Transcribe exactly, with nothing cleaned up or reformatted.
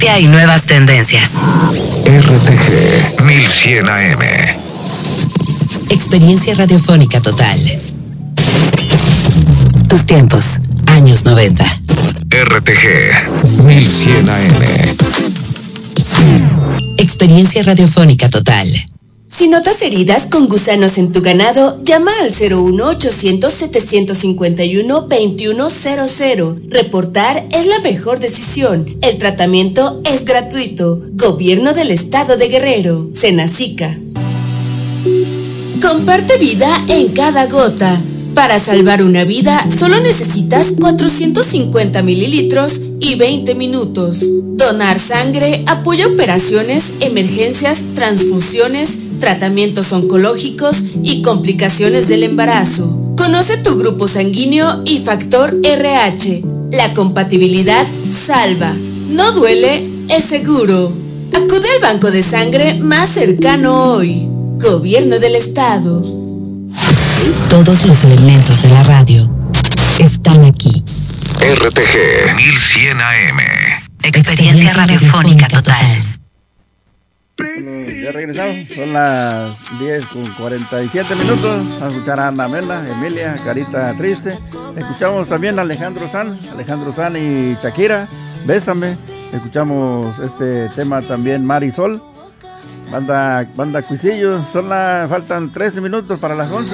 y nuevas tendencias. R T G mil cien A M. Experiencia radiofónica total. Tus tiempos, años noventa. R T G mil cien A M. Experiencia radiofónica total. Si notas heridas con gusanos en tu ganado, llama al cero uno ochocientos setecientos cincuenta y uno veintiuno cero cero. Reportar es la mejor decisión. El tratamiento es gratuito. Gobierno del Estado de Guerrero. Senacica. Comparte vida en cada gota. Para salvar una vida, solo necesitas cuatrocientos cincuenta mililitros y veinte minutos. Donar sangre apoya operaciones, emergencias, transfusiones, tratamientos oncológicos y complicaciones del embarazo. Conoce tu grupo sanguíneo y factor R H. La compatibilidad salva. No duele, es seguro. Acude al banco de sangre más cercano hoy. Gobierno del Estado. Todos los elementos de la radio están aquí. R T G mil cien A M. Experiencia radiofónica total. Bueno, ya regresamos, son las diez con cuarenta y siete minutos. A escuchar a Ana Mela, Emilia, Carita Triste. Escuchamos también a Alejandro Sanz, Alejandro Sanz y Shakira, Bésame. Escuchamos este tema también, Marisol. Banda, banda Cuisillos, son la, faltan trece minutos para las once.